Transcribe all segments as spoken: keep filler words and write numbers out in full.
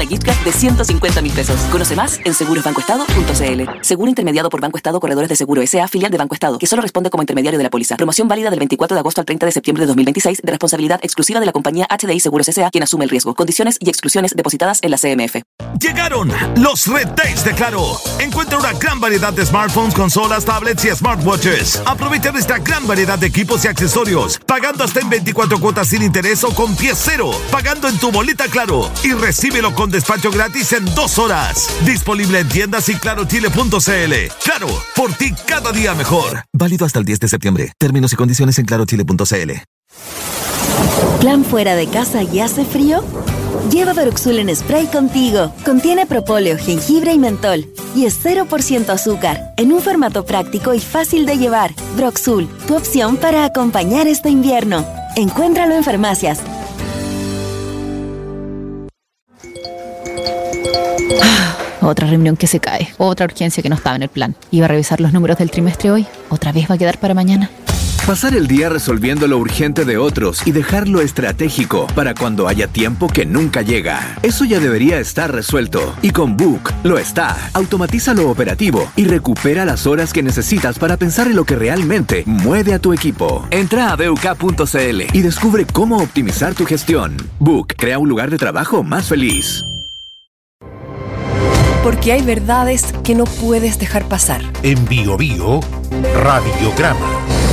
una gift card de ciento cincuenta mil pesos. Conoce más en seguros banco estado punto c l. Seguro intermediado por Banco Estado Corredores de Seguro S A, filial de Banco Estado, que solo responde como intermediario de la póliza. Promoción válida del veinticuatro de agosto al treinta de septiembre de dos mil veintiséis, de responsabilidad exclusiva de la compañía H D I Seguros S A, quien asume el riesgo. Condiciones y exclusiones depositadas en la C M F. Llegaron los Red Days de Claro. Encuentra una gran variedad de smartphones, consolas, tablets y smartwatches. Aprovecha de esta gran variedad de equipos y accesorios, pagando hasta en veinticuatro cuotas sin interés o con pie cero, pagando en tu boleta Claro y recíbelo con despacho gratis en dos horas. Disponible en tiendas y claro chile punto c l. Claro, por ti cada día mejor. Válido hasta el diez de septiembre. Términos y condiciones en claro chile punto c l. ¿Plan fuera de casa y hace frío? Lleva Broxul en spray contigo. Contiene propóleo, jengibre y mentol. Y es cero por ciento azúcar, en un formato práctico y fácil de llevar. Broxul, tu opción para acompañar este invierno. Encuéntralo en farmacias. Otra reunión que se cae, otra urgencia que no estaba en el plan. Iba a revisar los números del trimestre hoy, otra vez va a quedar para mañana. Pasar el día resolviendo lo urgente de otros y dejar lo estratégico para cuando haya tiempo que nunca llega. Eso ya debería estar resuelto. Y con Book lo está. Automatiza lo operativo y recupera las horas que necesitas para pensar en lo que realmente mueve a tu equipo. Entra a b u k punto c l y descubre cómo optimizar tu gestión. Book crea un lugar de trabajo más feliz. Porque hay verdades que no puedes dejar pasar. En Bio Bio, Radiograma.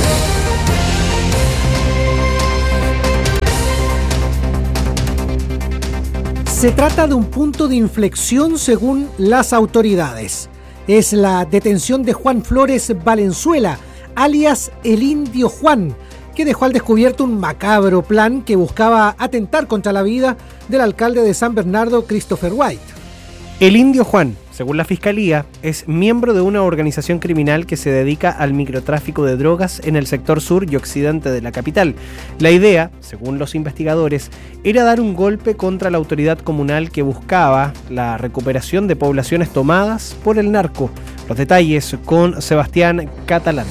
Se trata de un punto de inflexión según las autoridades. Es la detención de Juan Flores Valenzuela, alias el Indio Juan, que dejó al descubierto un macabro plan que buscaba atentar contra la vida del alcalde de San Bernardo, Christopher White. El Indio Juan, según la Fiscalía, es miembro de una organización criminal que se dedica al microtráfico de drogas en el sector sur y occidente de la capital. La idea, según los investigadores, era dar un golpe contra la autoridad comunal que buscaba la recuperación de poblaciones tomadas por el narco. Los detalles con Sebastián Catalán.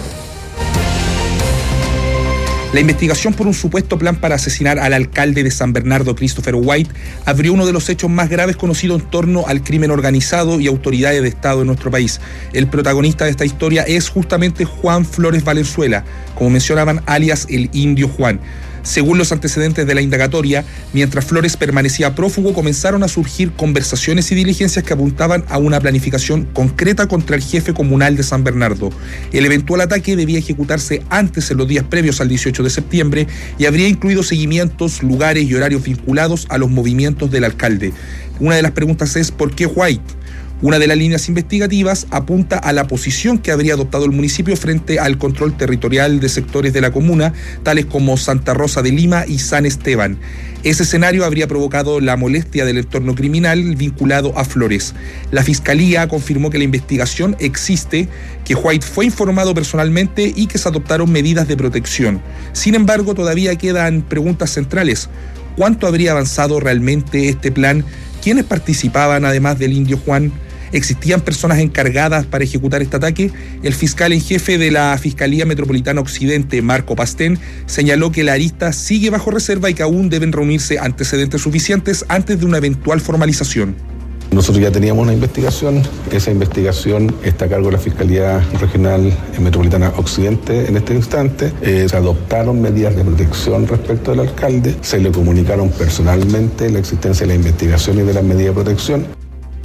La investigación por un supuesto plan para asesinar al alcalde de San Bernardo, Christopher White, abrió uno de los hechos más graves conocidos en torno al crimen organizado y autoridades de Estado en nuestro país. El protagonista de esta historia es justamente Juan Flores Valenzuela, como mencionaban, alias el Indio Juan. Según los antecedentes de la indagatoria, mientras Flores permanecía prófugo, comenzaron a surgir conversaciones y diligencias que apuntaban a una planificación concreta contra el jefe comunal de San Bernardo. El eventual ataque debía ejecutarse antes, en los días previos al dieciocho de septiembre, y habría incluido seguimientos, lugares y horarios vinculados a los movimientos del alcalde. Una de las preguntas es ¿por qué White? Una de las líneas investigativas apunta a la posición que habría adoptado el municipio frente al control territorial de sectores de la comuna, tales como Santa Rosa de Lima y San Esteban. Ese escenario habría provocado la molestia del entorno criminal vinculado a Flores. La Fiscalía confirmó que la investigación existe, que White fue informado personalmente y que se adoptaron medidas de protección. Sin embargo, todavía quedan preguntas centrales. ¿Cuánto habría avanzado realmente este plan? ¿Quiénes participaban además del Indio Juan? ¿Existían personas encargadas para ejecutar este ataque? El fiscal en jefe de la Fiscalía Metropolitana Occidente, Marco Pastén, señaló que la arista sigue bajo reserva y que aún deben reunirse antecedentes suficientes antes de una eventual formalización. Nosotros ya teníamos una investigación, esa investigación está a cargo de la Fiscalía Regional Metropolitana Occidente en este instante. Eh, se adoptaron medidas de protección respecto del alcalde, se le comunicaron personalmente la existencia de la investigación y de las medidas de protección.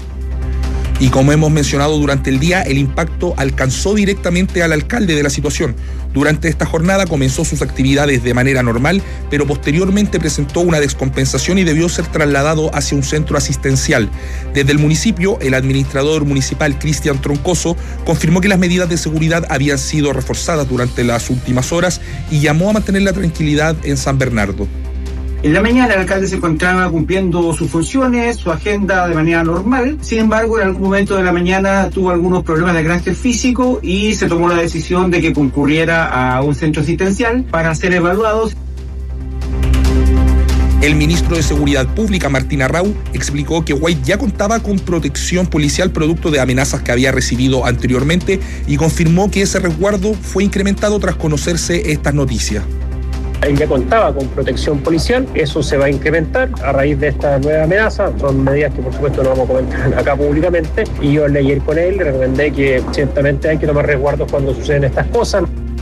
Y como hemos mencionado durante el día, el impacto alcanzó directamente al alcalde de la situación. Durante esta jornada comenzó sus actividades de manera normal, pero posteriormente presentó una descompensación y debió ser trasladado hacia un centro asistencial. Desde el municipio, el administrador municipal Cristian Troncoso confirmó que las medidas de seguridad habían sido reforzadas durante las últimas horas y llamó a mantener la tranquilidad en San Bernardo. En la mañana el alcalde se encontraba cumpliendo sus funciones, su agenda de manera normal. Sin embargo, en algún momento de la mañana tuvo algunos problemas de carácter físico y se tomó la decisión de que concurriera a un centro asistencial para ser evaluados. El ministro de Seguridad Pública, Martín Arrau, explicó que White ya contaba con protección policial producto de amenazas que había recibido anteriormente y confirmó que ese resguardo fue incrementado tras conocerse estas noticias. Él ya contaba con protección policial, eso se va a incrementar a raíz de esta nueva amenaza. Son medidas que por supuesto no vamos a comentar acá públicamente, y yo hablé ayer con él, le recomendé que ciertamente hay que tomar resguardos cuando suceden estas cosas.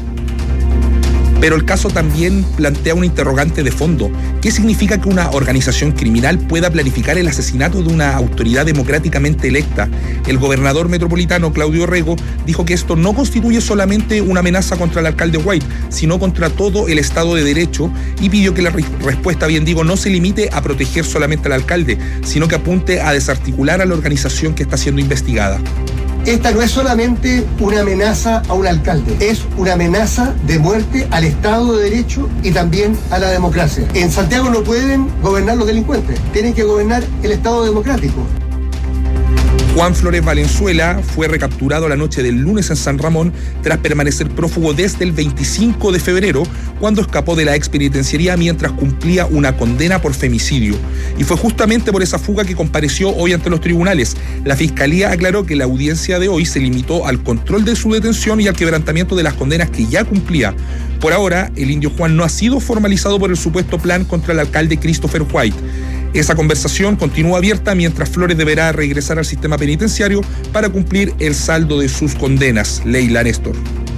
Pero el caso también plantea una interrogante de fondo. ¿Qué significa que una organización criminal pueda planificar el asesinato de una autoridad democráticamente electa? El gobernador metropolitano, Claudio Rego, dijo que esto no constituye solamente una amenaza contra el alcalde White, sino contra todo el Estado de Derecho, y pidió que la re- respuesta, bien digo, no se limite a proteger solamente al alcalde, sino que apunte a desarticular a la organización que está siendo investigada. Esta no es solamente una amenaza a un alcalde, es una amenaza de muerte al Estado de Derecho y también a la democracia. En Santiago no pueden gobernar los delincuentes, tienen que gobernar el Estado democrático. Juan Flores Valenzuela fue recapturado la noche del lunes en San Ramón tras permanecer prófugo desde el veinticinco de febrero, cuando escapó de la ex penitenciaría mientras cumplía una condena por femicidio. Y fue justamente por esa fuga que compareció hoy ante los tribunales. La Fiscalía aclaró que la audiencia de hoy se limitó al control de su detención y al quebrantamiento de las condenas que ya cumplía. Por ahora, el indio Juan no ha sido formalizado por el supuesto plan contra el alcalde Christopher White. Esa conversación continúa abierta mientras Flores deberá regresar al sistema penitenciario para cumplir el saldo de sus condenas. Leila Néstor.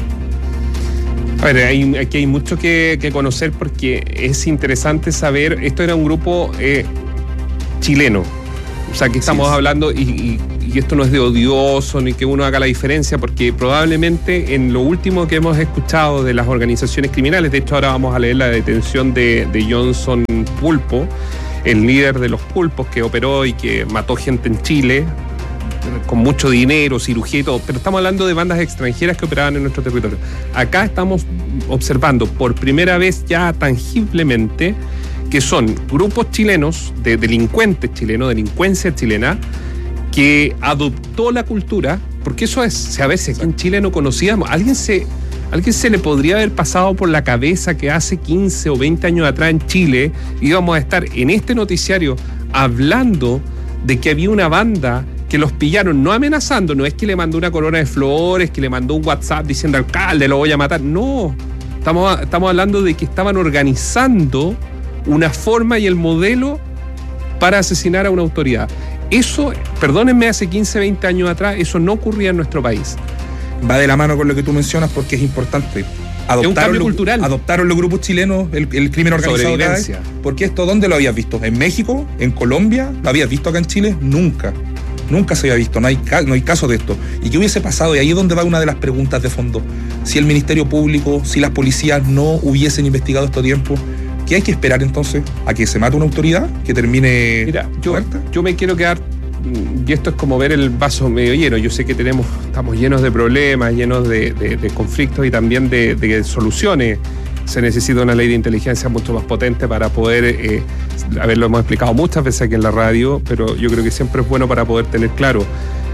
A ver, hay, aquí hay mucho que, que conocer porque es interesante saber, esto era un grupo eh, chileno, o sea que estamos sí, hablando y, y, y esto no es de odioso ni que uno haga la diferencia, porque probablemente en lo último que hemos escuchado de las organizaciones criminales, de hecho ahora vamos a leer la detención de, de Johnson Pulpo, el líder de los pulpos que operó y que mató gente en Chile con mucho dinero, cirugía y todo, pero estamos hablando de bandas extranjeras que operaban en nuestro territorio. Acá estamos observando por primera vez ya tangiblemente que son grupos chilenos, de delincuentes chilenos, delincuencia chilena, que adoptó la cultura, porque eso es, a veces aquí en Chile no conocíamos, alguien se... ¿Alguien se le podría haber pasado por la cabeza que hace quince o veinte años atrás en Chile íbamos a estar en este noticiario hablando de que había una banda que los pillaron, no amenazando, no es que le mandó una corona de flores, que le mandó un WhatsApp diciendo alcalde, lo voy a matar, no, estamos, estamos hablando de que estaban organizando una forma y el modelo para asesinar a una autoridad. Eso, perdónenme, hace quince, veinte años atrás, eso no ocurría en nuestro país. Va de la mano con lo que tú mencionas porque es importante. Adoptaron es un cambio lo, cultural. Adoptaron los grupos chilenos el, el crimen organizado acá. Porque esto, ¿dónde lo habías visto? ¿En México? ¿En Colombia? ¿Lo habías visto acá en Chile? Nunca. Nunca se había visto. No hay, no hay caso de esto. ¿Y qué hubiese pasado? Y ahí es donde va una de las preguntas de fondo. Si el Ministerio Público, si las policías no hubiesen investigado esto a tiempo, ¿qué hay que esperar entonces? ¿A que se mate una autoridad? ¿Que termine Mira, yo, muerta? Yo me quiero quedar... Y esto es como ver el vaso medio lleno. Yo sé que tenemos, estamos llenos de problemas, llenos de, de, de conflictos y también de, de soluciones. Se necesita una ley de inteligencia mucho más potente para poder, eh, a ver, lo hemos explicado muchas veces aquí en la radio, pero yo creo que siempre es bueno para poder tener claro.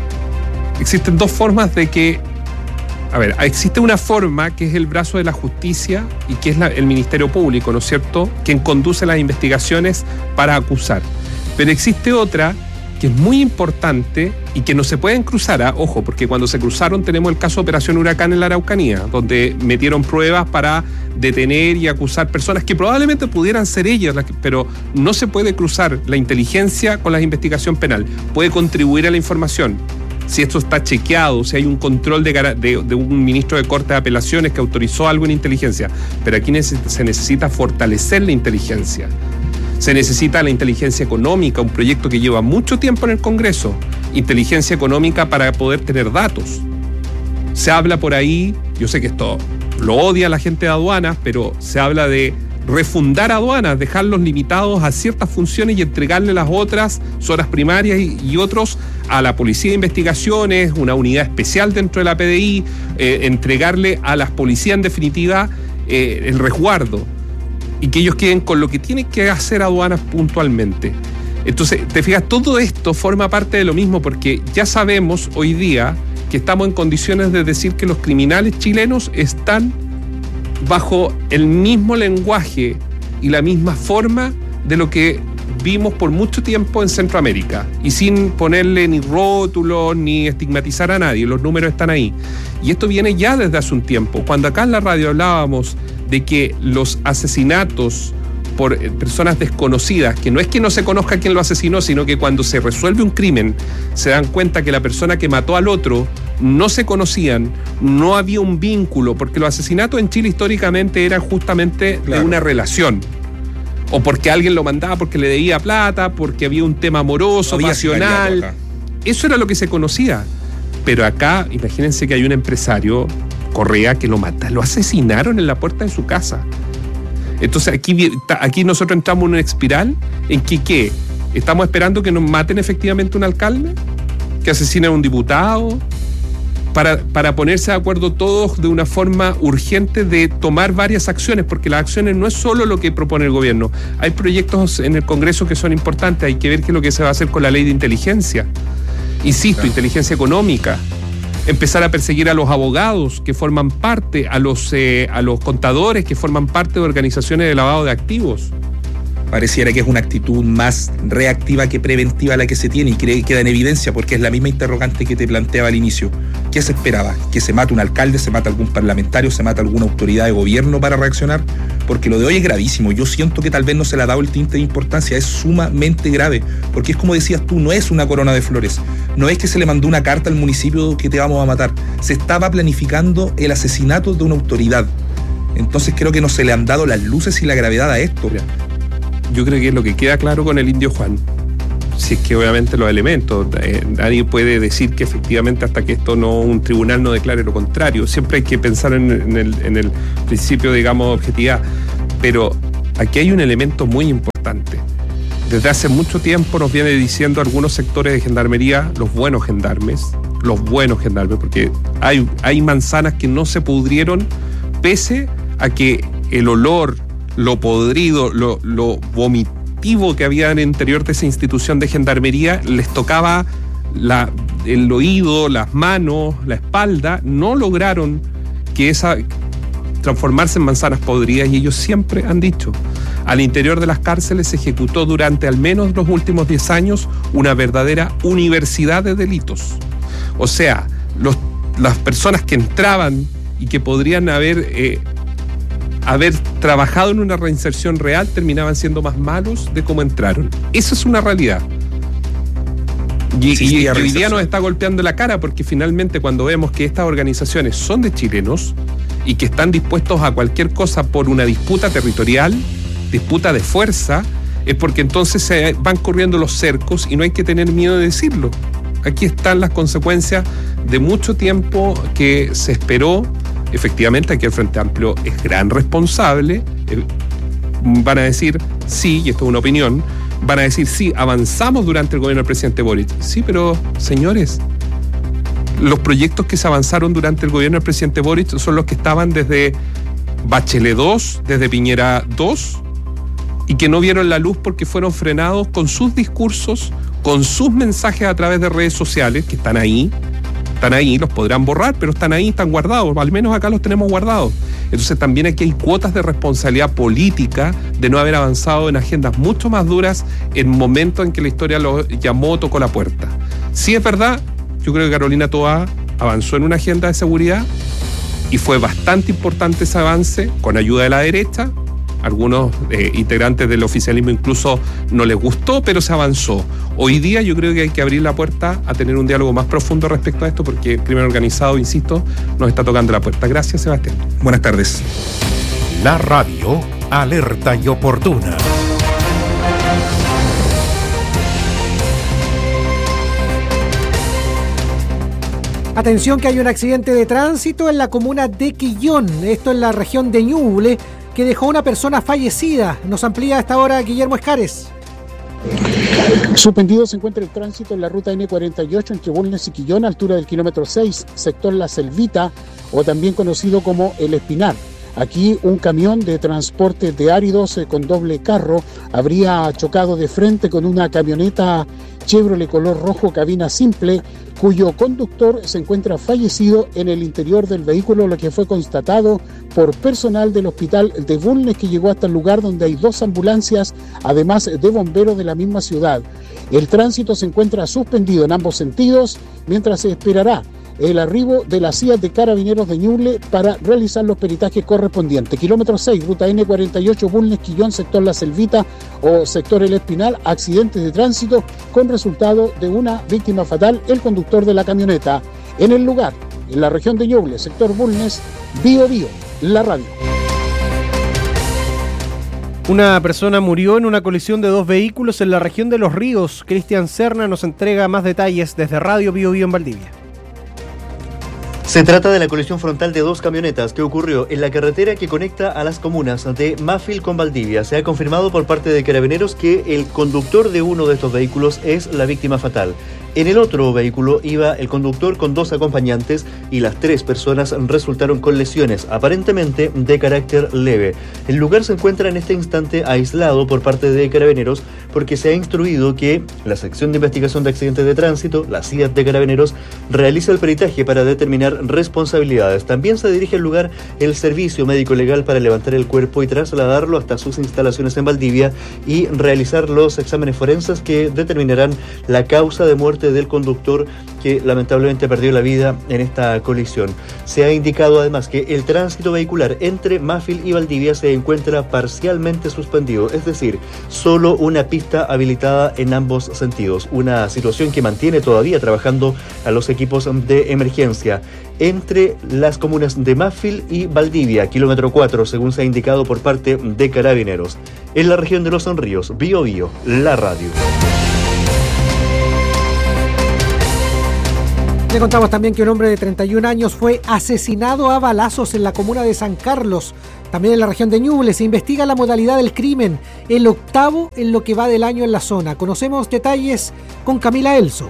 Existen dos formas de que, a ver, existe una forma que es el brazo de la justicia y que es la, el Ministerio Público, ¿no es cierto?, quien conduce las investigaciones para acusar. Pero existe otra que es muy importante y que no se pueden cruzar, ¿eh? Ojo, porque cuando se cruzaron tenemos el caso de Operación Huracán en la Araucanía, donde metieron pruebas para detener y acusar personas que probablemente pudieran ser ellas, pero no se puede cruzar la inteligencia con la investigación penal. Puede contribuir a la información, si esto está chequeado, si hay un control de, de, de un ministro de Corte de Apelaciones que autorizó algo en inteligencia, pero aquí se necesita fortalecer la inteligencia. Se necesita la inteligencia económica, un proyecto que lleva mucho tiempo en el Congreso. Inteligencia económica para poder tener datos. Se habla por ahí, yo sé que esto lo odia la gente de aduanas, pero se habla de refundar aduanas, dejarlos limitados a ciertas funciones y entregarle las otras, horas primarias y, y otros a la Policía de Investigaciones, una unidad especial dentro de la P D I, eh, entregarle a las policías en definitiva eh, el resguardo. Y que ellos queden con lo que tienen que hacer aduanas puntualmente. Entonces, te fijas, todo esto forma parte de lo mismo, porque ya sabemos hoy día que estamos en condiciones de decir que los criminales chilenos están bajo el mismo lenguaje y la misma forma de lo que vimos por mucho tiempo en Centroamérica, y sin ponerle ni rótulos ni estigmatizar a nadie, los números están ahí. Y esto viene ya desde hace un tiempo. Cuando acá en la radio hablábamos de que los asesinatos por personas desconocidas, que no es que no se conozca quién lo asesinó, sino que cuando se resuelve un crimen se dan cuenta que la persona que mató al otro no se conocían, no había un vínculo, porque los asesinatos en Chile históricamente eran justamente claro. de una relación, o porque alguien lo mandaba porque le debía plata, porque había un tema amoroso, no pasional, eso era lo que se conocía. Pero acá, imagínense que hay un empresario, Correa, que lo mata, lo asesinaron en la puerta de su casa. Entonces aquí, aquí nosotros entramos en una espiral en que ¿qué? ¿Estamos esperando que nos maten efectivamente un alcalde? ¿Que asesinen a un diputado? Para, para ponerse de acuerdo todos de una forma urgente de tomar varias acciones, porque las acciones no es solo lo que propone el gobierno. Hay proyectos en el Congreso que son importantes, hay que ver qué es lo que se va a hacer con la ley de inteligencia. Insisto, claro. inteligencia económica. Empezar a perseguir a los abogados que forman parte, a los, eh, a los contadores que forman parte de organizaciones de lavado de activos. Pareciera que es una actitud más reactiva que preventiva la que se tiene, y que queda en evidencia porque es la misma interrogante que te planteaba al inicio. ¿Qué se esperaba? ¿Que se mate un alcalde, se mate algún parlamentario, se mate alguna autoridad de gobierno para reaccionar? Porque lo de hoy es gravísimo. Yo siento que tal vez no se le ha dado el tinte de importancia. Es sumamente grave, porque es como decías tú, no es una corona de flores. No es que se le mandó una carta al municipio que te vamos a matar. Se estaba planificando el asesinato de una autoridad. Entonces creo que no se le han dado las luces y la gravedad a esto. Mira, yo creo que es lo que queda claro con el Indio Juan. Si es que obviamente los elementos, eh, nadie puede decir que efectivamente hasta que esto no, un tribunal no declare lo contrario. Siempre hay que pensar en, en, el, en el principio, digamos, objetividad. Pero aquí hay un elemento muy importante. Desde hace mucho tiempo nos viene diciendo algunos sectores de gendarmería, los buenos gendarmes, los buenos gendarmes, porque hay, hay manzanas que no se pudrieron pese a que el olor, lo podrido, lo, lo vomitivo que había en el interior de esa institución de gendarmería les tocaba la, el oído, las manos, la espalda, no lograron que esa transformarse en manzanas podridas, y ellos siempre han dicho, al interior de las cárceles se ejecutó durante al menos los últimos diez años una verdadera universidad de delitos. O sea, los, las personas que entraban y que podrían haber eh, haber trabajado en una reinserción real terminaban siendo más malos de cómo entraron. Eso es una realidad. Y, sí, y, y hoy día nos está golpeando la cara, porque finalmente cuando vemos que estas organizaciones son de chilenos y que están dispuestos a cualquier cosa por una disputa territorial, disputa de fuerza, es porque entonces se van corriendo los cercos y no hay que tener miedo de decirlo. Aquí están las consecuencias de mucho tiempo que se esperó. Efectivamente, aquí el Frente Amplio es gran responsable. Eh, van a decir sí, y esto es una opinión, van a decir sí, avanzamos durante el gobierno del presidente Boric. Sí, pero señores, los proyectos que se avanzaron durante el gobierno del presidente Boric son los que estaban desde Bachelet dos, desde Piñera dos, y que no vieron la luz porque fueron frenados con sus discursos, con sus mensajes a través de redes sociales, que están ahí, están ahí, los podrán borrar, pero están ahí, están guardados, al menos acá los tenemos guardados. Entonces también aquí hay cuotas de responsabilidad política de no haber avanzado en agendas mucho más duras en momentos en que la historia lo llamó, tocó la puerta. Sí es verdad, yo creo que Carolina Toá avanzó en una agenda de seguridad y fue bastante importante ese avance con ayuda de la derecha. Algunos eh, integrantes del oficialismo incluso no les gustó, pero se avanzó. Hoy día yo creo que hay que abrir la puerta a tener un diálogo más profundo respecto a esto, porque el crimen organizado, insisto, nos está tocando la puerta. Gracias, Sebastián. Buenas tardes. La radio alerta y oportuna. Atención, que hay un accidente de tránsito en la comuna de Quillón, esto en la región de Ñuble, que dejó una persona fallecida. Nos amplía a esta hora Guillermo Escares. Suspendido se encuentra el tránsito en la ruta ene cuarenta y ocho entre Bulnes y Quillón, altura del kilómetro seis, sector La Selvita, o también conocido como El Espinar. Aquí un camión de transporte de áridos eh, con doble carro habría chocado de frente con una camioneta Chevrolet color rojo cabina simple, cuyo conductor se encuentra fallecido en el interior del vehículo, lo que fue constatado por personal del hospital de Bulnes, que llegó hasta el lugar donde hay dos ambulancias, además de bomberos de la misma ciudad. El tránsito se encuentra suspendido en ambos sentidos, mientras se esperará el arribo de las C I A de Carabineros de Ñuble para realizar los peritajes correspondientes. Kilómetro seis, ruta ene cuarenta y ocho, Bulnes, Quillón, sector La Selvita o sector El Espinal, accidentes de tránsito con resultado de una víctima fatal, el conductor de la camioneta. En el lugar, en la región de Ñuble, sector Bulnes, Bio Bio, la radio. Una persona murió en una colisión de dos vehículos en la región de Los Ríos. Cristian Serna nos entrega más detalles desde Radio Bio Bio en Valdivia. Se trata de la colisión frontal de dos camionetas que ocurrió en la carretera que conecta a las comunas de Mafil con Valdivia. Se ha confirmado por parte de Carabineros que el conductor de uno de estos vehículos es la víctima fatal. En el otro vehículo iba el conductor con dos acompañantes y las tres personas resultaron con lesiones, aparentemente de carácter leve. El lugar se encuentra en este instante aislado por parte de Carabineros porque se ha instruido que la sección de investigación de accidentes de tránsito, la C I A de Carabineros, realiza el peritaje para determinar responsabilidades. También se dirige al lugar el servicio médico legal para levantar el cuerpo y trasladarlo hasta sus instalaciones en Valdivia y realizar los exámenes forenses que determinarán la causa de muerte del conductor que lamentablemente perdió la vida en esta colisión. Se ha indicado además que el tránsito vehicular entre Mafil y Valdivia se encuentra parcialmente suspendido, es decir, solo una pista habilitada en ambos sentidos, una situación que mantiene todavía trabajando a los equipos de emergencia. Entre las comunas de Mafil y Valdivia, kilómetro cuatro, según se ha indicado por parte de Carabineros. En la región de Los Ríos, Bio Bio, la radio. Le contamos también que un hombre de treinta y un años fue asesinado a balazos en la comuna de San Carlos. También en la región de Ñuble se investiga la modalidad del crimen, el octavo en lo que va del año en la zona. Conocemos detalles con Camila Elso.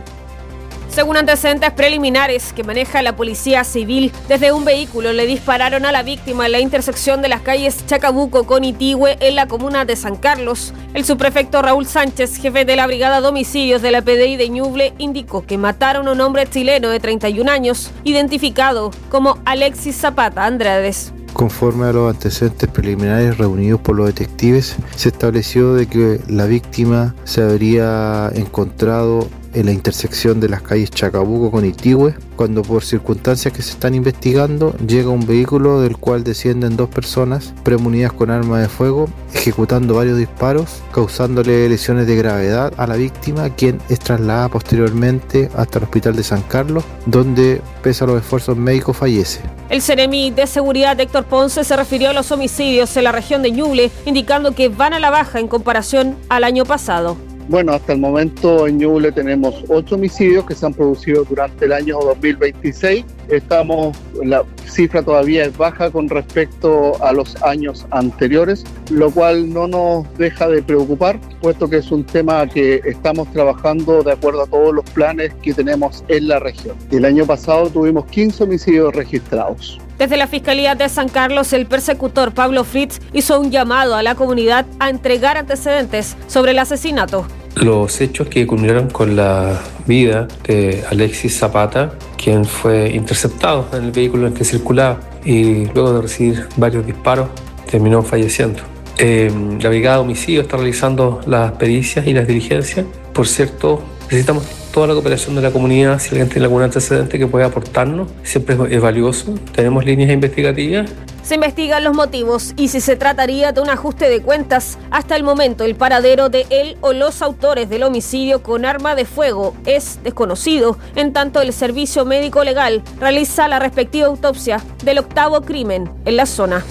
Según antecedentes preliminares que maneja la policía civil, desde un vehículo le dispararon a la víctima en la intersección de las calles Chacabuco con Itigüe en la comuna de San Carlos. El subprefecto Raúl Sánchez, jefe de la brigada de homicidios de la P D I de Ñuble, indicó que mataron a un hombre chileno de treinta y un años, identificado como Alexis Zapata Andrades. Conforme a los antecedentes preliminares reunidos por los detectives, se estableció de que la víctima se habría encontrado en la intersección de las calles Chacabuco con Itigüe, cuando por circunstancias que se están investigando llega un vehículo del cual descienden dos personas premunidas con arma de fuego, ejecutando varios disparos, causándole lesiones de gravedad a la víctima, quien es trasladada posteriormente hasta el hospital de San Carlos, donde, pese a los esfuerzos médicos, fallece. El Seremi de Seguridad Héctor Ponce se refirió a los homicidios en la región de Ñuble, indicando que van a la baja en comparación al año pasado. Bueno, hasta el momento en Ñuble tenemos ocho homicidios que se han producido durante el año dos mil veintiséis. Estamos, la cifra todavía es baja con respecto a los años anteriores, lo cual no nos deja de preocupar, puesto que es un tema que estamos trabajando de acuerdo a todos los planes que tenemos en la región. El año pasado tuvimos quince homicidios registrados. Desde la Fiscalía de San Carlos, el persecutor Pablo Fritz hizo un llamado a la comunidad a entregar antecedentes sobre el asesinato. Los hechos que culminaron con la vida de Alexis Zapata, quien fue interceptado en el vehículo en que circulaba y luego de recibir varios disparos terminó falleciendo. Eh, la Brigada de Homicidios está realizando las pericias y las diligencias. Por cierto, necesitamos toda la cooperación de la comunidad. Si alguien tiene algún antecedente que pueda aportarnos, siempre es valioso. Tenemos líneas investigativas. Se investigan los motivos y si se trataría de un ajuste de cuentas. Hasta el momento, el paradero de él o los autores del homicidio con arma de fuego es desconocido, en tanto el Servicio Médico Legal realiza la respectiva autopsia del octavo crimen en la zona.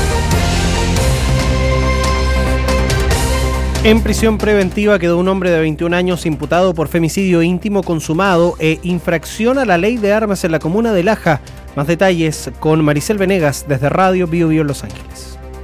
En prisión preventiva quedó un hombre de veintiún años imputado por femicidio íntimo consumado e infracción a la ley de armas en la comuna de Laja. Más detalles con Maricel Venegas desde Radio Bio Bio Los Ángeles.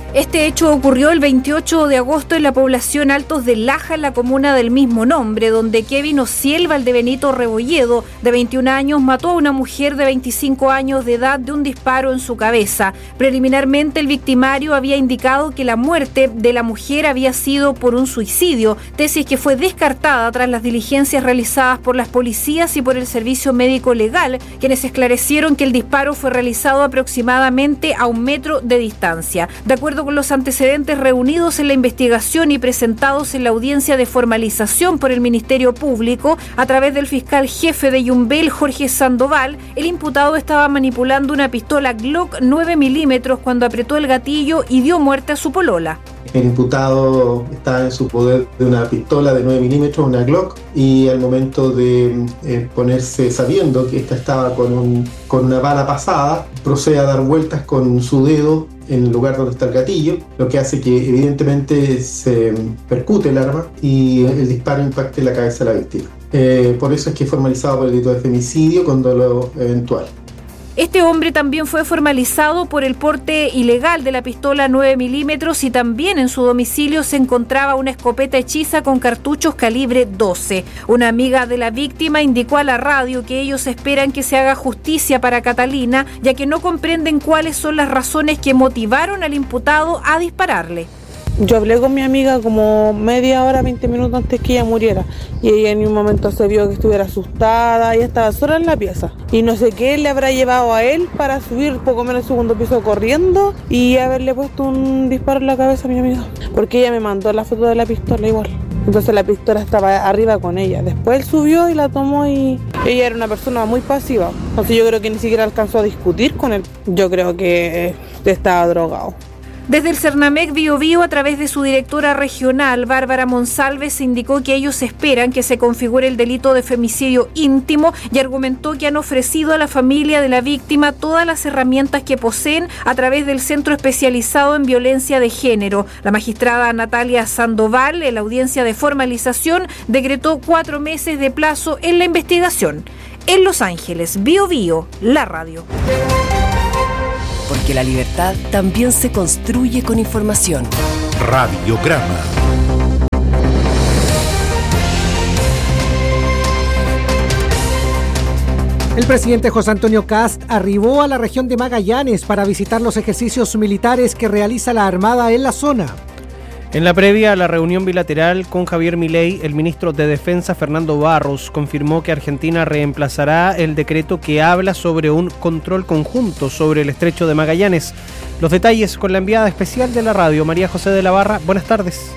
Este hecho ocurrió el veintiocho de agosto en la población Altos de Laja, en la comuna del mismo nombre, donde Kevin Ociel Valdebenito Rebolledo, de veintiún años, mató a una mujer de veinticinco años de edad de un disparo en su cabeza. Preliminarmente, el victimario había indicado que la muerte de la mujer había sido por un suicidio, tesis que fue descartada tras las diligencias realizadas por las policías y por el Servicio Médico Legal, quienes esclarecieron que el disparo fue realizado aproximadamente a un metro de distancia. De acuerdo con los antecedentes reunidos en la investigación y presentados en la audiencia de formalización por el Ministerio Público, a través del fiscal jefe de Yumbel, Jorge Sandoval, el imputado estaba manipulando una pistola Glock nueve milímetros cuando apretó el gatillo y dio muerte a su polola. El imputado estaba en su poder de una pistola de nueve milímetros, una Glock, y al momento de eh, ponerse, sabiendo que esta estaba con, un, con una bala pasada, procede a dar vueltas con su dedo en el lugar donde está el gatillo, lo que hace que evidentemente se percute el arma y el disparo impacte la cabeza de la víctima. Eh, por eso es que es formalizado por el delito de femicidio con dolo eventual. Este hombre también fue formalizado por el porte ilegal de la pistola nueve milímetros y también en su domicilio se encontraba una escopeta hechiza con cartuchos calibre doce. Una amiga de la víctima indicó a la radio que ellos esperan que se haga justicia para Catalina, ya que no comprenden cuáles son las razones que motivaron al imputado a dispararle. Yo hablé con mi amiga como media hora, veinte minutos antes que ella muriera y ella en un momento se vio que estuviera asustada, ella estaba sola en la pieza y no sé qué le habrá llevado a él para subir poco menos el segundo piso corriendo y haberle puesto un disparo en la cabeza a mi amiga, porque ella me mandó la foto de la pistola igual. Entonces la pistola estaba arriba con ella. Después él subió y la tomó y ella era una persona muy pasiva. Entonces yo creo que ni siquiera alcanzó a discutir con él. Yo creo que estaba drogado. Desde el Cernamec Bío Bío, a través de su directora regional, Bárbara Monsalve, se indicó que ellos esperan que se configure el delito de femicidio íntimo y argumentó que han ofrecido a la familia de la víctima todas las herramientas que poseen a través del Centro Especializado en Violencia de Género. La magistrada Natalia Sandoval, en la audiencia de formalización, decretó cuatro meses de plazo en la investigación. En Los Ángeles, Bío Bío, la radio. Porque la libertad también se construye con información. Radiograma. El presidente José Antonio Kast arribó a la región de Magallanes para visitar los ejercicios militares que realiza la Armada en la zona. En la previa a la reunión bilateral con Javier Milei, el ministro de Defensa Fernando Barros confirmó que Argentina reemplazará el decreto que habla sobre un control conjunto sobre el estrecho de Magallanes. Los detalles con la enviada especial de la radio, María José de la Barra. Buenas tardes.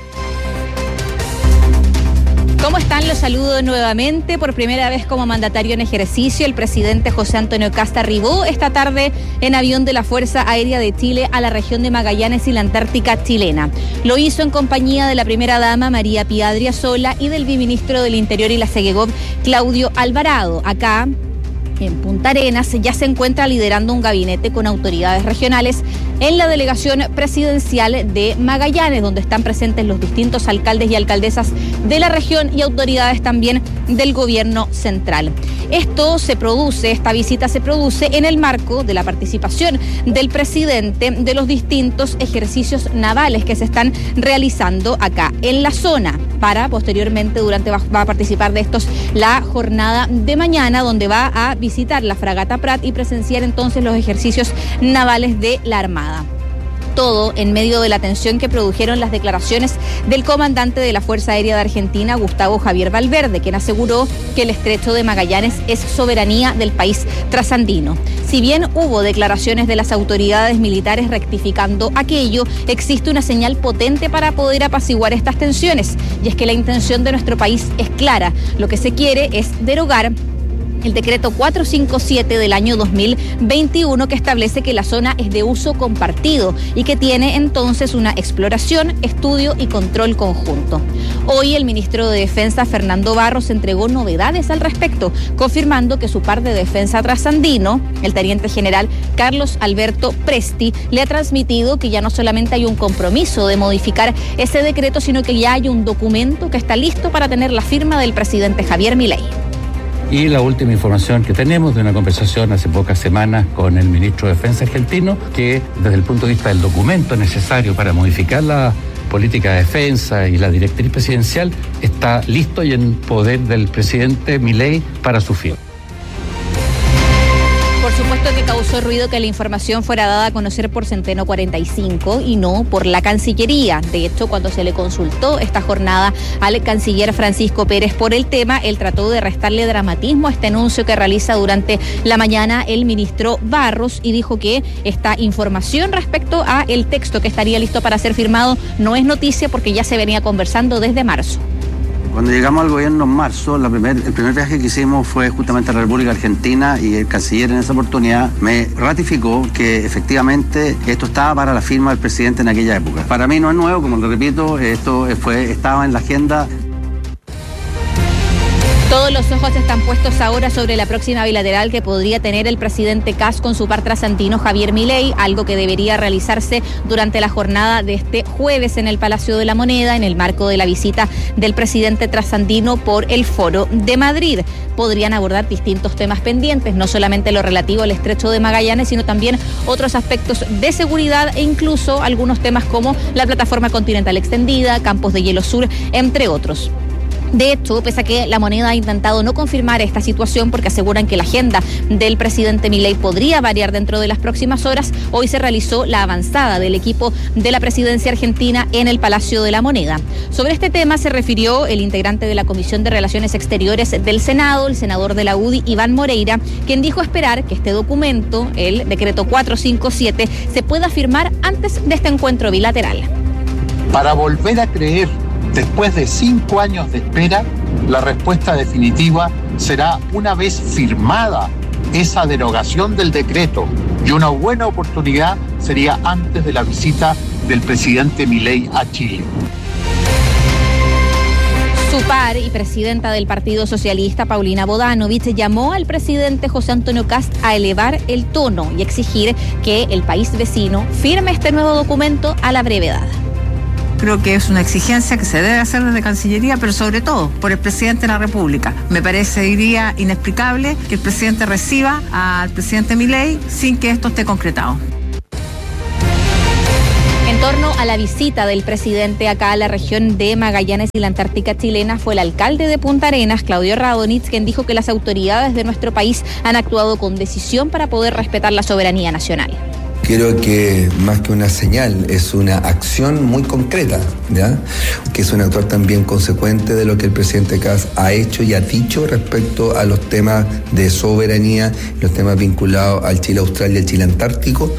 ¿Cómo están? Los saludo nuevamente. Por primera vez como mandatario en ejercicio, el presidente José Antonio Kast arribó esta tarde en avión de la Fuerza Aérea de Chile a la región de Magallanes y la Antártica chilena. Lo hizo en compañía de la primera dama María Pía Adriasola y del viceministro del Interior y la Segegov, Claudio Alvarado. Acá, en Punta Arenas, ya se encuentra liderando un gabinete con autoridades regionales en la delegación presidencial de Magallanes, donde están presentes los distintos alcaldes y alcaldesas de la región y autoridades también del gobierno central. Esto se produce, esta visita se produce en el marco de la participación del presidente de los distintos ejercicios navales que se están realizando acá en la zona, para posteriormente durante va, va a participar de estos la jornada de mañana, donde va a visitar la fragata Prat y presenciar entonces los ejercicios navales de la Armada. Todo en medio de la tensión que produjeron las declaraciones del comandante de la Fuerza Aérea de Argentina, Gustavo Javier Valverde, quien aseguró que el estrecho de Magallanes es soberanía del país trasandino. Si bien hubo declaraciones de las autoridades militares rectificando aquello, existe una señal potente para poder apaciguar estas tensiones, y es que la intención de nuestro país es clara. Lo que se quiere es derogar el decreto cuatrocientos cincuenta y siete del año dos mil veintiuno, que establece que la zona es de uso compartido y que tiene entonces una exploración, estudio y control conjunto. Hoy el ministro de Defensa Fernando Barros entregó novedades al respecto, confirmando que su par de defensa trasandino, el teniente general Carlos Alberto Presti, le ha transmitido que ya no solamente hay un compromiso de modificar ese decreto, sino que ya hay un documento que está listo para tener la firma del presidente Javier Milei. Y la última información que tenemos de una conversación hace pocas semanas con el ministro de Defensa argentino, que desde el punto de vista del documento necesario para modificar la política de defensa y la directriz presidencial está listo y en poder del presidente Milei para su firma. Por supuesto que causó ruido que la información fuera dada a conocer por Centeno cuarenta y cinco y no por la Cancillería. De hecho, cuando se le consultó esta jornada al canciller Francisco Pérez por el tema, él trató de restarle dramatismo a este anuncio que realiza durante la mañana el ministro Barros y dijo que esta información respecto a el texto que estaría listo para ser firmado no es noticia porque ya se venía conversando desde marzo. Cuando llegamos al gobierno en marzo, la primer, el primer viaje que hicimos fue justamente a la República Argentina y el canciller en esa oportunidad me ratificó que efectivamente esto estaba para la firma del presidente en aquella época. Para mí no es nuevo, como le repito, esto fue, estaba en la agenda. Todos los ojos están puestos ahora sobre la próxima bilateral que podría tener el presidente Kast con su par trasandino Javier Milei, algo que debería realizarse durante la jornada de este jueves en el Palacio de la Moneda, en el marco de la visita del presidente trasandino por el Foro de Madrid. Podrían abordar distintos temas pendientes, no solamente lo relativo al Estrecho de Magallanes, sino también otros aspectos de seguridad e incluso algunos temas como la plataforma continental extendida, campos de hielo sur, entre otros. De hecho, pese a que la Moneda ha intentado no confirmar esta situación porque aseguran que la agenda del presidente Milei podría variar dentro de las próximas horas, hoy se realizó la avanzada del equipo de la presidencia argentina en el Palacio de la Moneda. Sobre este tema se refirió el integrante de la Comisión de Relaciones Exteriores del Senado, el senador de la U D I, Iván Moreira, quien dijo esperar que este documento, el decreto cuatrocientos cincuenta y siete, se pueda firmar antes de este encuentro bilateral. Para volver a creer, después de cinco años de espera, la respuesta definitiva será una vez firmada esa derogación del decreto, y una buena oportunidad sería antes de la visita del presidente Milei a Chile. Su par y presidenta del Partido Socialista, Paulina Bodanovich, llamó al presidente José Antonio Kast a elevar el tono y exigir que el país vecino firme este nuevo documento a la brevedad. Creo que es una exigencia que se debe hacer desde Cancillería, pero sobre todo por el presidente de la República. Me parecería inexplicable que el presidente reciba al presidente Milei sin que esto esté concretado. En torno a la visita del presidente acá a la región de Magallanes y la Antártica chilena, fue el alcalde de Punta Arenas, Claudio Radonich, quien dijo que las autoridades de nuestro país han actuado con decisión para poder respetar la soberanía nacional. Creo que más que una señal, es una acción muy concreta, ¿ya? Que es un actuar también consecuente de lo que el presidente Kast ha hecho y ha dicho respecto a los temas de soberanía, los temas vinculados al Chile Austral y al Chile Antártico.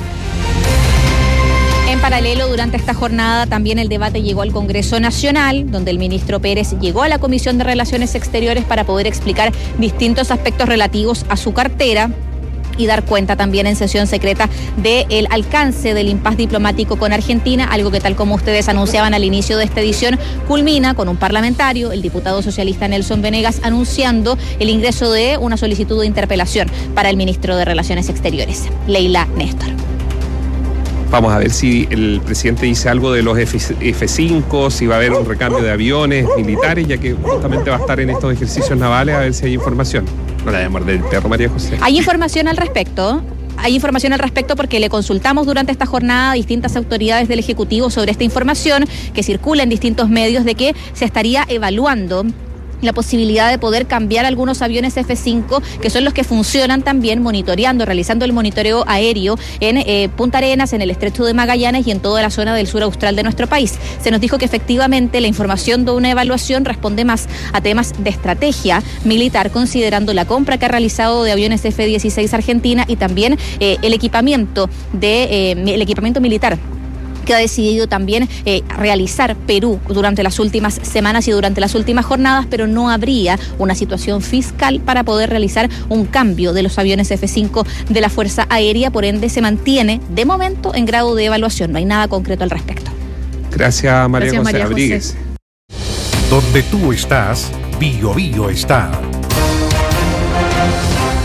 En paralelo, durante esta jornada también el debate llegó al Congreso Nacional, donde el ministro Pérez llegó a la Comisión de Relaciones Exteriores para poder explicar distintos aspectos relativos a su cartera y dar cuenta también en sesión secreta del alcance del impasse diplomático con Argentina, algo que, tal como ustedes anunciaban al inicio de esta edición, culmina con un parlamentario, el diputado socialista Nelson Venegas, anunciando el ingreso de una solicitud de interpelación para el ministro de Relaciones Exteriores, Leila Néstor. Vamos a ver si el presidente dice algo de los F cinco, si va a haber un recambio de aviones militares, ya que justamente va a estar en estos ejercicios navales, a ver si hay información. No la voy a morder el perro, María José. Hay información al respecto. Hay información al respecto porque le consultamos durante esta jornada a distintas autoridades del Ejecutivo sobre esta información que circula en distintos medios de que se estaría evaluando la posibilidad de poder cambiar algunos aviones F cinco, que son los que funcionan también monitoreando, realizando el monitoreo aéreo en eh, Punta Arenas, en el Estrecho de Magallanes y en toda la zona del sur austral de nuestro país. Se nos dijo que efectivamente la información de una evaluación responde más a temas de estrategia militar, considerando la compra que ha realizado de aviones F dieciséis Argentina y también eh, el equipamiento de eh, el equipamiento militar que ha decidido también eh, realizar Perú durante las últimas semanas y durante las últimas jornadas, pero no habría una situación fiscal para poder realizar un cambio de los aviones F cinco de la Fuerza Aérea, por ende se mantiene de momento en grado de evaluación, no hay nada concreto al respecto. Gracias, María Gracias, José María Rodríguez. José. Donde tú estás, Bio Bio está.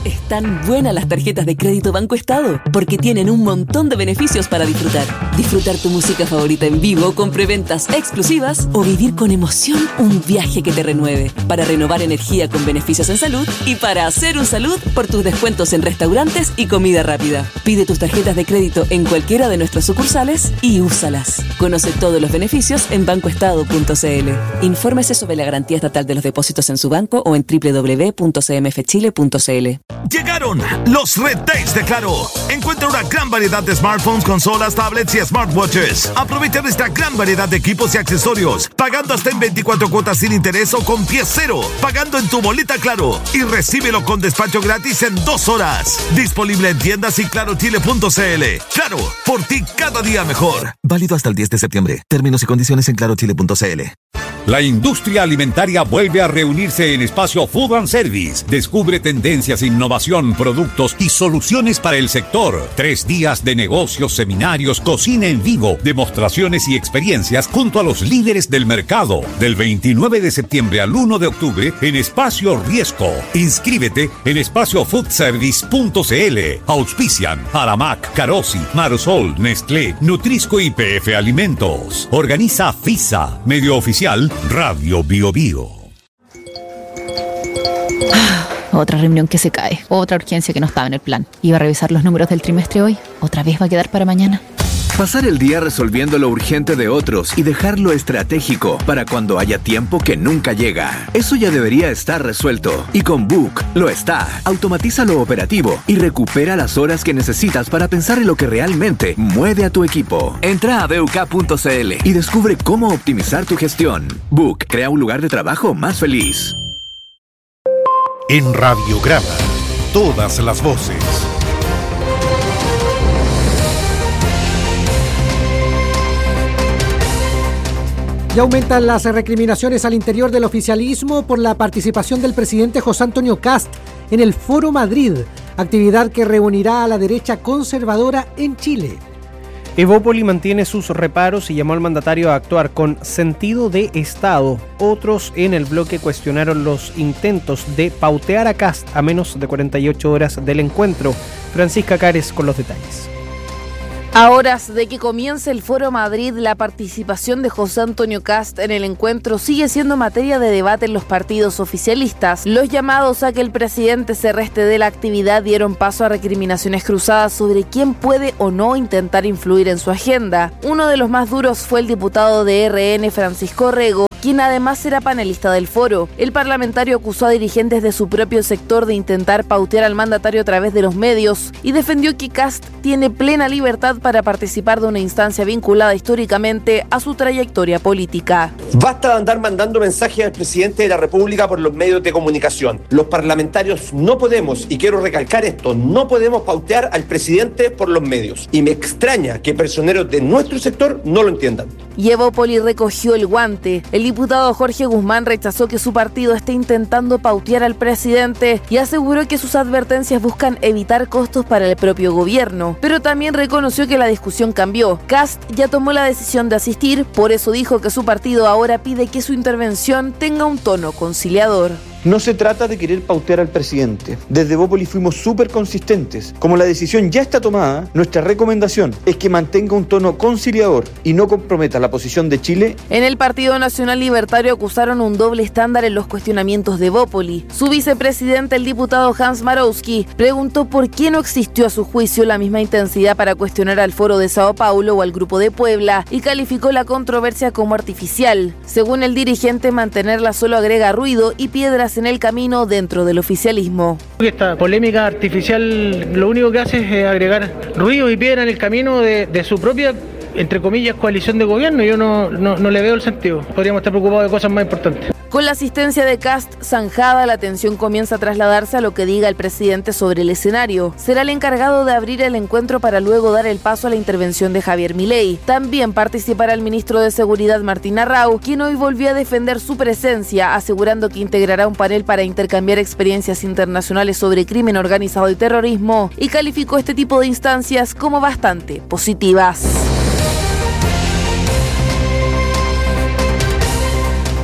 Están buenas las tarjetas de crédito Banco Estado, porque tienen un montón de beneficios para disfrutar. Disfrutar tu música favorita en vivo con preventas exclusivas o vivir con emoción un viaje que te renueve. Para renovar energía con beneficios en salud y para hacer un salud por tus descuentos en restaurantes y comida rápida. Pide tus tarjetas de crédito en cualquiera de nuestras sucursales y úsalas. Conoce todos los beneficios en bancoestado punto c l. Infórmese sobre la garantía estatal de los depósitos en su banco o en doble u doble u doble u punto c m f chile punto c l. Llegaron los Red Days de Claro. Encuentra una gran variedad de smartphones, consolas, tablets y smartwatches. Aprovecha nuestra gran variedad de equipos y accesorios, pagando hasta en veinticuatro cuotas sin interés o con pie cero, pagando en tu boleta Claro y recíbelo con despacho gratis en dos horas. Disponible en tiendas y claro chile punto c l. Claro, por ti cada día mejor. Válido hasta el diez de septiembre. Términos y condiciones en claro chile punto c l. La industria alimentaria vuelve a reunirse en Espacio Food and Service. Descubre tendencias, innovación, productos y soluciones para el sector. Tres días de negocios, seminarios, cocina en vivo, demostraciones y experiencias junto a los líderes del mercado. Del veintinueve de septiembre al uno de octubre en Espacio Riesco. Inscríbete en espacio food service punto c l. Auspician Aramac, Carosi, Marsol, Nestlé, Nutrisco y P F Alimentos. Organiza FISA, medio oficial Radio Bio Bio. Otra reunión que se cae, otra urgencia que no estaba en el plan. Iba a revisar los números del trimestre hoy, otra vez va a quedar para mañana. Pasar el día resolviendo lo urgente de otros y dejar lo estratégico para cuando haya tiempo que nunca llega. Eso ya debería estar resuelto. Y con Book lo está. Automatiza lo operativo y recupera las horas que necesitas para pensar en lo que realmente mueve a tu equipo. Entra a b u k punto c l y descubre cómo optimizar tu gestión. Book crea un lugar de trabajo más feliz. En Radiograma, todas las voces. Ya aumentan las recriminaciones al interior del oficialismo por la participación del presidente José Antonio Kast en el Foro Madrid, actividad que reunirá a la derecha conservadora en Chile. Evópoli mantiene sus reparos y llamó al mandatario a actuar con sentido de Estado. Otros en el bloque cuestionaron los intentos de pautear a Kast a menos de cuarenta y ocho horas del encuentro. Francisca Cares con los detalles. A horas de que comience el Foro Madrid, la participación de José Antonio Kast en el encuentro sigue siendo materia de debate en los partidos oficialistas. Los llamados a que el presidente se reste de la actividad dieron paso a recriminaciones cruzadas sobre quién puede o no intentar influir en su agenda. Uno de los más duros fue el diputado de R N, Francisco Rego, quien además era panelista del foro. El parlamentario acusó a dirigentes de su propio sector de intentar pautear al mandatario a través de los medios y defendió que Kast tiene plena libertad para participar de una instancia vinculada históricamente a su trayectoria política. Basta de andar mandando mensajes al presidente de la República por los medios de comunicación. Los parlamentarios no podemos, y quiero recalcar esto, no podemos pautear al presidente por los medios. Y me extraña que personeros de nuestro sector no lo entiendan. Y Evópoli recogió el guante. El diputado Jorge Guzmán rechazó que su partido esté intentando pautear al presidente y aseguró que sus advertencias buscan evitar costos para el propio gobierno. Pero también reconoció que la discusión cambió. Kast ya tomó la decisión de asistir, por eso dijo que su partido ahora pide que su intervención tenga un tono conciliador. No se trata de querer pautear al presidente. Desde Evópoli fuimos súper consistentes. Como la decisión ya está tomada, nuestra recomendación es que mantenga un tono conciliador y no comprometa la posición de Chile. En el Partido Nacional Libertario acusaron un doble estándar en los cuestionamientos de Evópoli. Su vicepresidente, el diputado Hans Marowski, preguntó por qué no existió a su juicio la misma intensidad para cuestionar al Foro de Sao Paulo o al Grupo de Puebla y calificó la controversia como artificial. Según el dirigente, mantenerla solo agrega ruido y piedras en el camino dentro del oficialismo. Esta polémica artificial lo único que hace es agregar ruido y piedra en el camino de, de su propia, entre comillas, coalición de gobierno. Yo no, no, no le veo el sentido. Podríamos estar preocupados de cosas más importantes. Con la asistencia de Kast zanjada, la atención comienza a trasladarse a lo que diga el presidente sobre el escenario. Será el encargado de abrir el encuentro para luego dar el paso a la intervención de Javier Milei. También participará el ministro de Seguridad Martín Arrau, quien hoy volvió a defender su presencia, asegurando que integrará un panel para intercambiar experiencias internacionales sobre crimen organizado y terrorismo, y calificó este tipo de instancias como bastante positivas.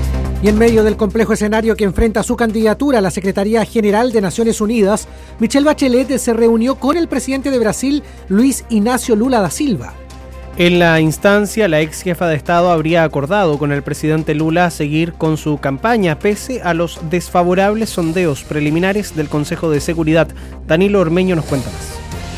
Y en medio del complejo escenario que enfrenta su candidatura a la Secretaría General de Naciones Unidas, Michelle Bachelet se reunió con el presidente de Brasil, Luis Inácio Lula da Silva. En la instancia, la ex jefa de Estado habría acordado con el presidente Lula seguir con su campaña, pese a los desfavorables sondeos preliminares del Consejo de Seguridad. Danilo Ormeño nos cuenta más.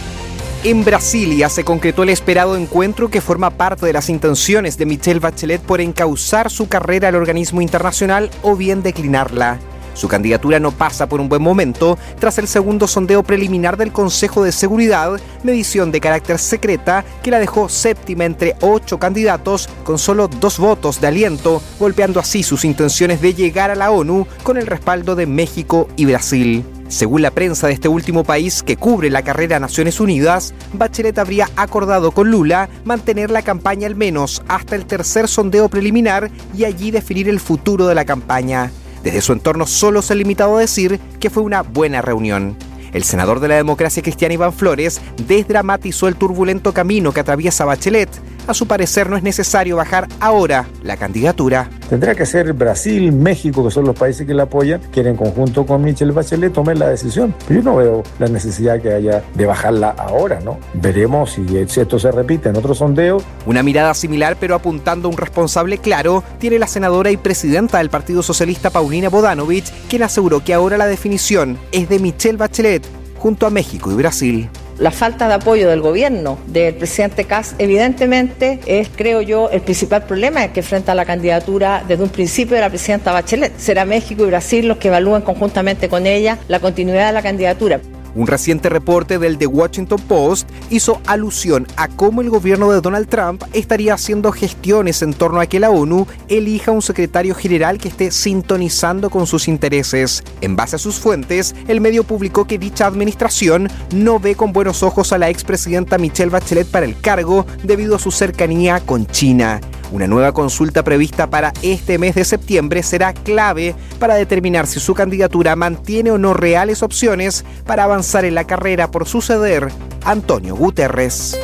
En Brasilia se concretó el esperado encuentro que forma parte de las intenciones de Michelle Bachelet por encauzar su carrera al organismo internacional o bien declinarla. Su candidatura no pasa por un buen momento tras el segundo sondeo preliminar del Consejo de Seguridad, medición de carácter secreta que la dejó séptima entre ocho candidatos con solo dos votos de aliento, golpeando así sus intenciones de llegar a la ONU con el respaldo de México y Brasil. Según la prensa de este último país que cubre la carrera a Naciones Unidas, Bachelet habría acordado con Lula mantener la campaña al menos hasta el tercer sondeo preliminar y allí definir el futuro de la campaña. Desde su entorno solo se ha limitado a decir que fue una buena reunión. El senador de la Democracia Cristiana Iván Flores desdramatizó el turbulento camino que atraviesa Bachelet. A su parecer no es necesario bajar ahora la candidatura. Tendrá que ser Brasil, México, que son los países que la apoyan, que en conjunto con Michelle Bachelet tomen la decisión. Pero yo no veo la necesidad que haya de bajarla ahora, ¿no? Veremos si esto se repite en otro sondeo. Una mirada similar, pero apuntando a un responsable claro, tiene la senadora y presidenta del Partido Socialista Paulina Bodanovich, quien aseguró que ahora la definición es de Michelle Bachelet junto a México y Brasil. La falta de apoyo del gobierno del presidente Kast evidentemente es, creo yo, el principal problema que enfrenta la candidatura desde un principio de la presidenta Bachelet. Será México y Brasil los que evalúen conjuntamente con ella la continuidad de la candidatura. Un reciente reporte del The Washington Post hizo alusión a cómo el gobierno de Donald Trump estaría haciendo gestiones en torno a que la ONU elija un secretario general que esté sintonizando con sus intereses. En base a sus fuentes, el medio publicó que dicha administración no ve con buenos ojos a la expresidenta Michelle Bachelet para el cargo debido a su cercanía con China. Una nueva consulta prevista para este mes de septiembre será clave para determinar si su candidatura mantiene o no reales opciones para avanzar en la carrera por suceder a Antonio Guterres.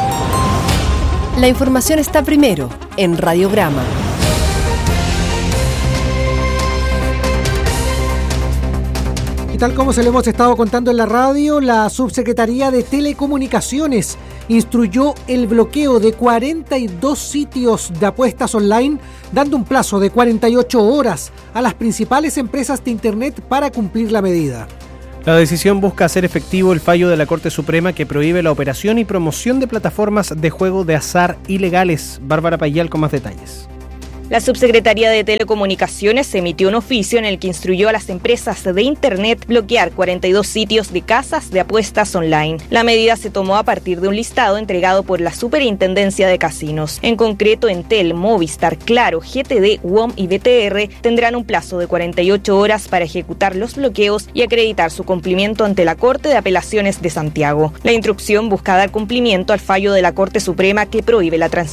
La información está primero en Radiograma. Y tal como se lo hemos estado contando en la radio, la Subsecretaría de Telecomunicaciones instruyó el bloqueo de cuarenta y dos sitios de apuestas online, dando un plazo de cuarenta y ocho horas a las principales empresas de Internet para cumplir la medida. La decisión busca hacer efectivo el fallo de la Corte Suprema que prohíbe la operación y promoción de plataformas de juego de azar ilegales. Bárbara Payal con más detalles. La Subsecretaría de Telecomunicaciones emitió un oficio en el que instruyó a las empresas de Internet bloquear cuarenta y dos sitios de casas de apuestas online. La medida se tomó a partir de un listado entregado por la Superintendencia de Casinos. En concreto, Entel, Movistar, Claro, G T D, W O M y B T R tendrán un plazo de cuarenta y ocho horas para ejecutar los bloqueos y acreditar su cumplimiento ante la Corte de Apelaciones de Santiago. La instrucción busca dar cumplimiento al fallo de la Corte Suprema que prohíbe la transmisión